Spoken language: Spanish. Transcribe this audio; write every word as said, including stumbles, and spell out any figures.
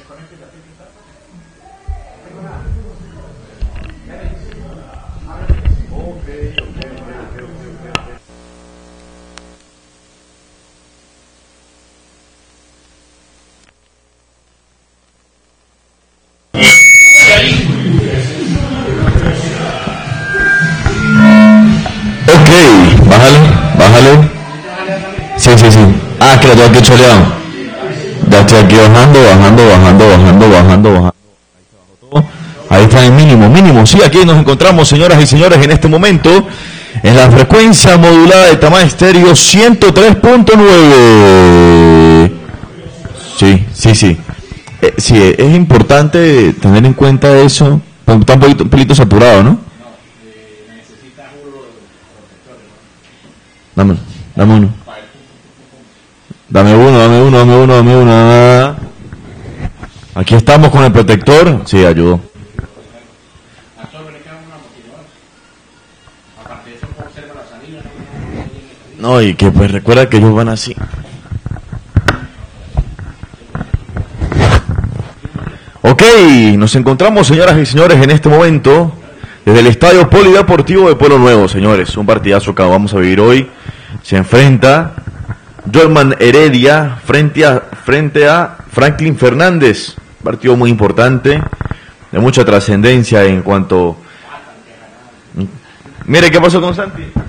Ok, bájale, bájale. Sí, sí, sí. Ah, es que lo tengo aquí choleado. Ya estoy aquí bajando, bajando, bajando, bajando, bajando, bajando. Ahí está en mínimo, mínimo. Sí, aquí nos encontramos, señoras y señores, en este momento, en la frecuencia modulada de Tamá Estéreo ciento tres punto nueve. Sí, sí, sí. Eh, sí, es importante tener en cuenta eso. Está un poquito, un pelito saturado, ¿no? Dame, dame uno. Dame uno, dame uno, dame uno, dame uno. Aquí estamos con el protector. Sí, ayudó. No, y que pues recuerda que ellos van así. Ok, nos encontramos, señoras y señores, en este momento desde el Estadio Polideportivo de Pueblo Nuevo, señores. Un partidazo que vamos a vivir hoy. Se enfrenta Jorman Heredia frente a, frente a Franklin Fernández. Partido muy importante, de mucha trascendencia en cuanto... Mire, ¿qué pasó con Santi?